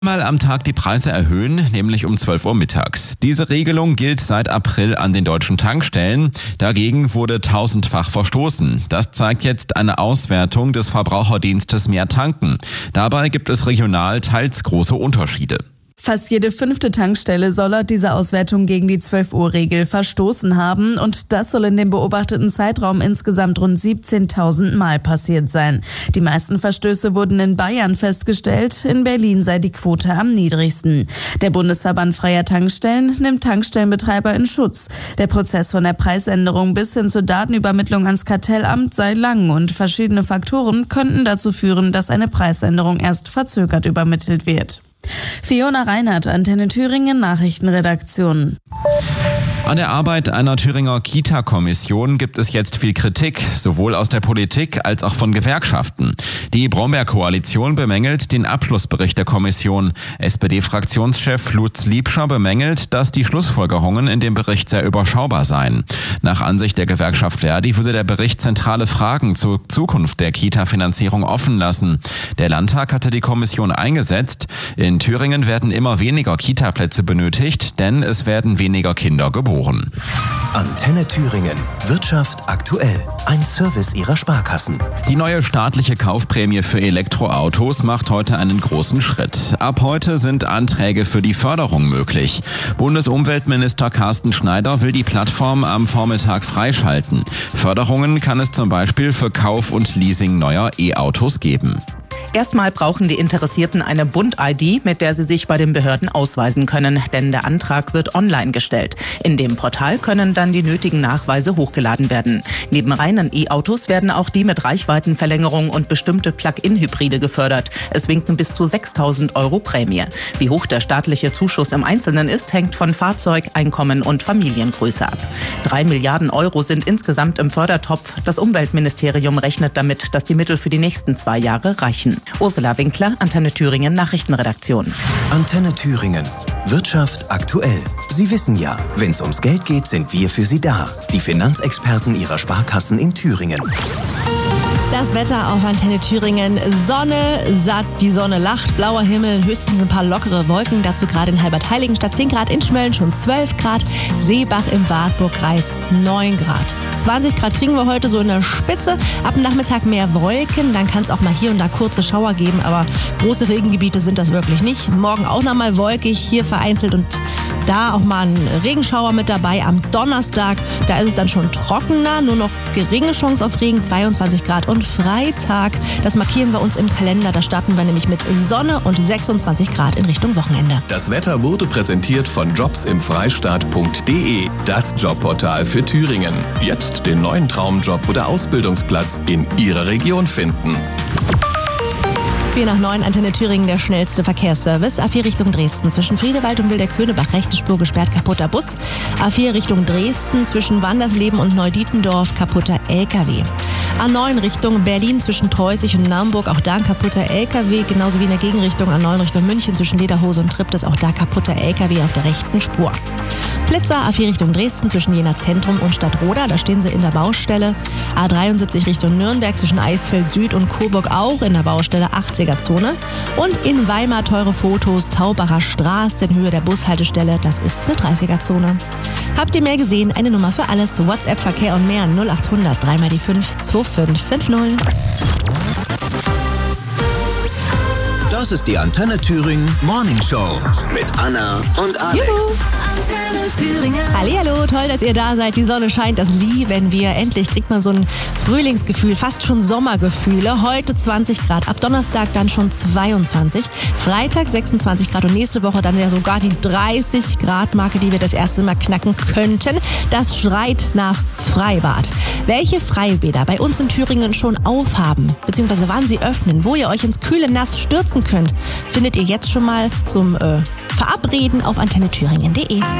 Mal am Tag die Preise erhöhen, nämlich um 12 Uhr mittags. Diese Regelung gilt seit April an den deutschen Tankstellen. Dagegen wurde tausendfach verstoßen. Das zeigt jetzt eine Auswertung des Verbraucherdienstes Mehr Tanken. Dabei gibt es regional teils große Unterschiede. Fast jede 5. Tankstelle soll laut dieser Auswertung gegen die 12-Uhr-Regel verstoßen haben und das soll in dem beobachteten Zeitraum insgesamt rund 17.000 Mal passiert sein. Die meisten Verstöße wurden in Bayern festgestellt, in Berlin sei die Quote am niedrigsten. Der Bundesverband Freier Tankstellen nimmt Tankstellenbetreiber in Schutz. Der Prozess von der Preisänderung bis hin zur Datenübermittlung ans Kartellamt sei lang und verschiedene Faktoren könnten dazu führen, dass eine Preisänderung erst verzögert übermittelt wird. Fiona Reinhardt, Antenne Thüringen, Nachrichtenredaktion. An der Arbeit einer Thüringer Kita-Kommission gibt es jetzt viel Kritik, sowohl aus der Politik als auch von Gewerkschaften. Die Brombeer-Koalition bemängelt den Abschlussbericht der Kommission. SPD-Fraktionschef Lutz Liebscher bemängelt, dass die Schlussfolgerungen in dem Bericht sehr überschaubar seien. Nach Ansicht der Gewerkschaft Verdi würde der Bericht zentrale Fragen zur Zukunft der Kita-Finanzierung offen lassen. Der Landtag hatte die Kommission eingesetzt. In Thüringen werden immer weniger Kita-Plätze benötigt, denn es werden weniger Kinder geboren. Antenne Thüringen. Wirtschaft aktuell. Ein Service Ihrer Sparkassen. Die neue staatliche Kaufprämie für Elektroautos macht heute einen großen Schritt. Ab heute sind Anträge für die Förderung möglich. Bundesumweltminister Carsten Schneider will die Plattform am Vormittag freischalten. Förderungen kann es zum Beispiel für Kauf und Leasing neuer E-Autos geben. Erstmal brauchen die Interessierten eine Bund-ID, mit der sie sich bei den Behörden ausweisen können, denn der Antrag wird online gestellt. In dem Portal können dann die nötigen Nachweise hochgeladen werden. Neben reinen E-Autos werden auch die mit Reichweitenverlängerung und bestimmte Plug-in-Hybride gefördert. Es winken bis zu 6.000 € Prämie. Wie hoch der staatliche Zuschuss im Einzelnen ist, hängt von Fahrzeug, Einkommen und Familiengröße ab. 3 Milliarden € sind insgesamt im Fördertopf. Das Umweltministerium rechnet damit, dass die Mittel für die nächsten 2 Jahre reichen. Ursula Winkler, Antenne Thüringen, Nachrichtenredaktion. Antenne Thüringen. Wirtschaft aktuell. Sie wissen ja, wenn es ums Geld geht, sind wir für Sie da. Die Finanzexperten Ihrer Sparkassen in Thüringen. Das Wetter auf Antenne Thüringen. Sonne, satt, die Sonne lacht, blauer Himmel, höchstens ein paar lockere Wolken. Dazu gerade in Halbertheiligenstadt 10 Grad, in Schmölln schon 12 Grad, Seebach im Wartburgkreis 9 Grad. 20 Grad kriegen wir heute so in der Spitze. Ab dem Nachmittag mehr Wolken, dann kann es auch mal hier und da kurze Schauer geben, aber große Regengebiete sind das wirklich nicht. Morgen auch noch mal wolkig, hier vereinzelt und da auch mal ein Regenschauer mit dabei. Am Donnerstag, da ist es dann schon trockener, nur noch geringe Chance auf Regen, 22 Grad. Und Freitag, das markieren wir uns im Kalender, da starten wir nämlich mit Sonne und 26 Grad in Richtung Wochenende. Das Wetter wurde präsentiert von jobsimfreistaat.de, das Jobportal für Thüringen. Jetzt den neuen Traumjob oder Ausbildungsplatz in Ihrer Region finden. 4 nach 9, Antenne Thüringen, der schnellste Verkehrsservice. A4 Richtung Dresden, zwischen Friedewald und Wilderköhnebach, rechte Spur gesperrt, kaputter Bus. A4 Richtung Dresden, zwischen Wandersleben und Neudietendorf, kaputter LKW. A9 Richtung Berlin, zwischen Treusig und Naumburg, auch da ein kaputter LKW. Genauso wie in der Gegenrichtung A9 Richtung München, zwischen Lederhose und Triptis, auch da kaputter LKW auf der rechten Spur. Blitzer, A4 Richtung Dresden, zwischen Jena Zentrum und Stadtroda, da stehen sie in der Baustelle. A73 Richtung Nürnberg, zwischen Eisfeld Süd und Coburg, auch in der Baustelle, 80er-Zone. Und in Weimar teure Fotos, Taubacher Straße in Höhe der Bushaltestelle, das ist eine 30er-Zone. Habt ihr mehr gesehen? Eine Nummer für alles. WhatsApp, Verkehr und mehr 0800 3 mal die 5 2550. Das ist die Antenne Thüringen Morning Show mit Anna und Alex. Juhu. Hallihallo, toll, dass ihr da seid. Die Sonne scheint, das lieben wir. Endlich kriegt man so ein Frühlingsgefühl, fast schon Sommergefühle. Heute 20 Grad, ab Donnerstag dann schon 22. Freitag 26 Grad und nächste Woche dann ja sogar die 30 Grad Marke, die wir das erste Mal knacken könnten. Das schreit nach Freibad. Welche Freibäder bei uns in Thüringen schon aufhaben, beziehungsweise wann sie öffnen, wo ihr euch ins kühle Nass stürzen könnt, findet ihr jetzt schon mal zum Verabreden auf antennethüringen.de.